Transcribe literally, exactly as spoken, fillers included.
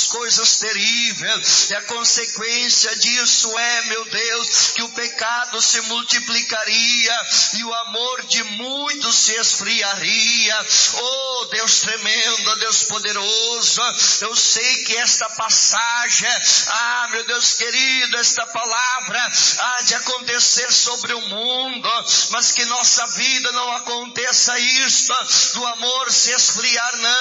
coisas terríveis. E a consequência disso é, meu Deus, que o pecado se multiplicaria e o amor de muitos se esfriaria. Oh, Deus tremendo, Deus poderoso, eu sei que esta passagem, ah, meu Deus querido, esta palavra há de acontecer sobre o mundo, mas que nossa vida não aconteça isto, do amor se esfriar, não.